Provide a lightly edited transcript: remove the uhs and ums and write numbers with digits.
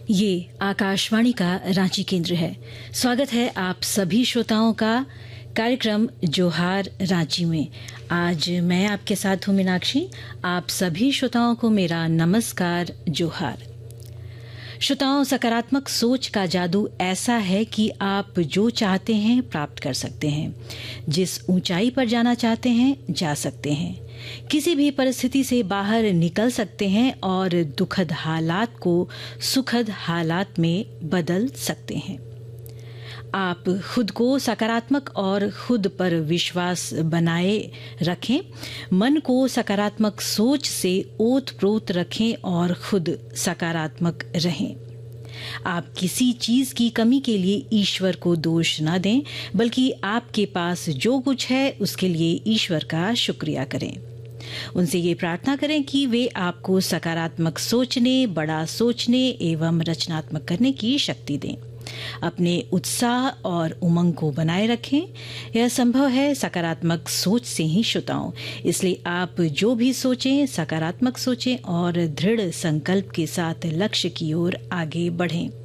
ये आकाशवाणी का रांची केंद्र है। स्वागत है आप सभी श्रोताओं का कार्यक्रम जोहार रांची में। आज मैं आपके साथ हूं मीनाक्षी। आप सभी श्रोताओं को मेरा नमस्कार, जोहार। श्रोताओं, सकारात्मक सोच का जादू ऐसा है कि आप जो चाहते हैं प्राप्त कर सकते हैं। जिस ऊंचाई पर जाना चाहते हैं जा सकते हैं। किसी भी परिस्थिति से बाहर निकल सकते हैं और दुखद हालात को सुखद हालात में बदल सकते हैं। आप खुद को सकारात्मक और खुद पर विश्वास बनाए रखें। मन को सकारात्मक सोच से ओत-प्रोत रखें और खुद सकारात्मक रहें। आप किसी चीज की कमी के लिए ईश्वर को दोष न दें, बल्कि आपके पास जो कुछ है उसके लिए ईश्वर का शुक्रिया करें। उनसे ये प्रार्थना करें कि वे आपको सकारात्मक सोचने, बड़ा सोचने एवं रचनात्मक करने की शक्ति दें। अपने उत्साह और उमंग को बनाए रखें। यह संभव है सकारात्मक सोच से ही, श्रोताओं। इसलिए आप जो भी सोचें सकारात्मक सोचें और दृढ़ संकल्प के साथ लक्ष्य की ओर आगे बढ़ें।